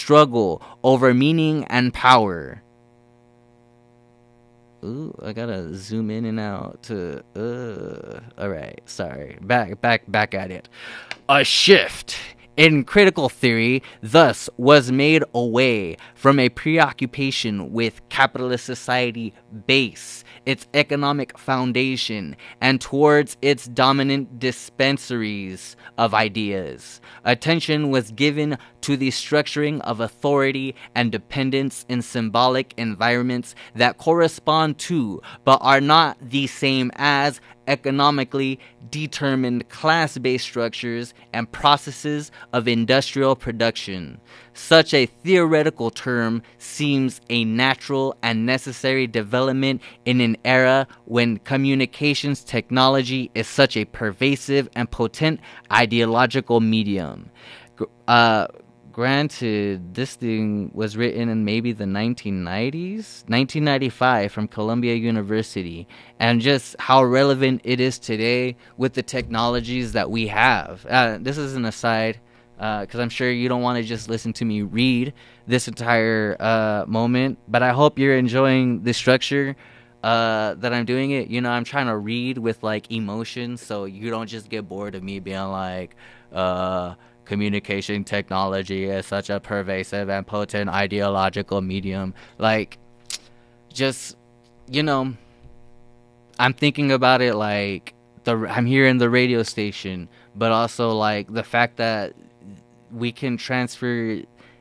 struggle over meaning and power. Ooh, I gotta zoom in and out to. All right, sorry. Back at it. A shift in critical theory thus was made away from a preoccupation with capitalist society base, its economic foundation, and towards its dominant dispensaries of ideas. Attention was given to the structuring of authority and dependence in symbolic environments that correspond to, but are not the same as, economically determined class-based structures and processes of industrial production. Such a theoretical term seems a natural and necessary development in an era when communications technology is such a pervasive and potent ideological medium. Granted, this thing was written in maybe the 1990s, 1995 from Columbia University, and just how relevant it is today with the technologies that we have. This is an aside, because I'm sure you don't want to just listen to me read this entire moment, but I hope you're enjoying the structure that I'm doing it. You know, I'm trying to read with like emotion, so you don't just get bored of me being like, communication technology is such a pervasive and potent ideological medium. Like, just, you know, I'm thinking about it like I'm hearing the radio station, but also like the fact that we can transfer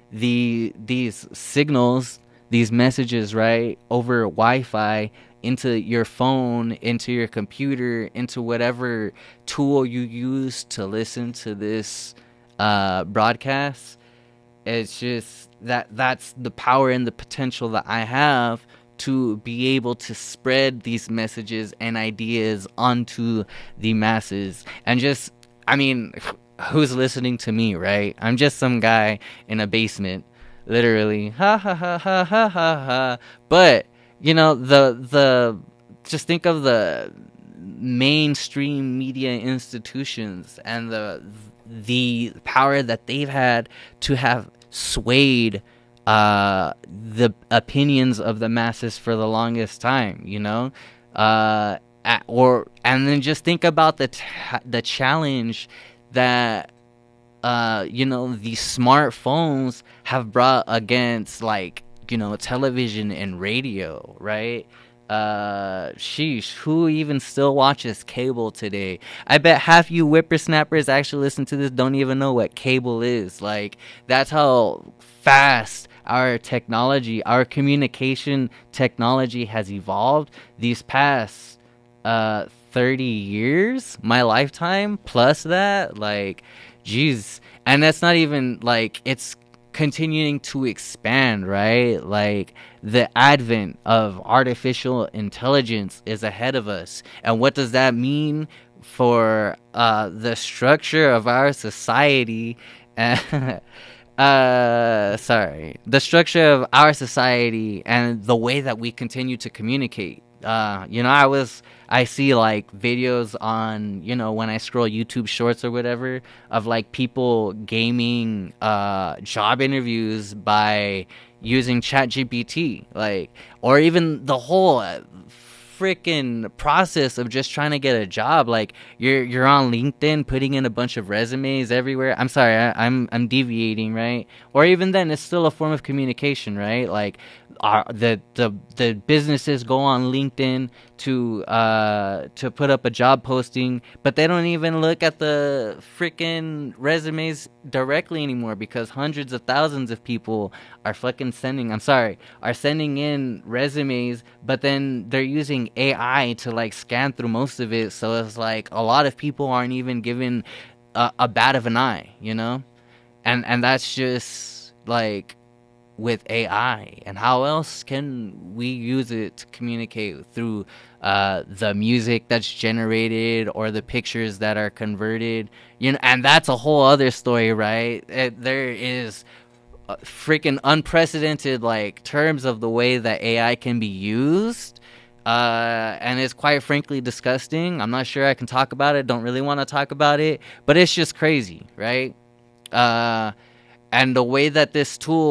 these signals, these messages, right, over Wi-Fi into your phone, into your computer, into whatever tool you use to listen to this broadcast. It's just that's the power and the potential that I have to be able to spread these messages and ideas onto the masses. And just, I mean, who's listening to me, right? I'm just some guy in a basement, literally, ha ha ha ha ha ha ha. But you know, the just think of the mainstream media institutions and the power that they've had to have swayed the opinions of the masses for the longest time, you know, and then just think about the challenge that you know, these smartphones have brought against, like, you know, television and radio, right? Sheesh, who even still watches cable today? I bet half you whippersnappers actually listen to this don't even know what cable is. Like, that's how fast our technology, our communication technology has evolved these past 30 years, my lifetime, plus that, like, geez. And that's not even, like, it's continuing to expand, right? Like, the advent of artificial intelligence is ahead of us. And what does that mean for the structure of our society? The structure of our society and the way that we continue to communicate. You know, I see like videos on, you know, when I scroll YouTube shorts or whatever, of like people gaming job interviews by using ChatGPT, like, or even the whole freaking process of just trying to get a job. Like, you're on LinkedIn putting in a bunch of resumes everywhere. I'm sorry, I'm deviating, right? Or even then, it's still a form of communication, right? Like, the businesses go on LinkedIn to put up a job posting, but they don't even look at the freaking resumes directly anymore, because hundreds of thousands of people are sending in resumes, but then they're using AI to like scan through most of it. So it's like a lot of people aren't even given a bat of an eye, you know? And that's just like with AI. And how else can we use it to communicate? Through the music that's generated or the pictures that are converted, you know? And that's a whole other story, right? There is freaking unprecedented like terms of the way that AI can be used, and it's quite frankly disgusting. I'm not sure I can talk about it, don't really want to talk about it, but it's just crazy, right? And the way that this tool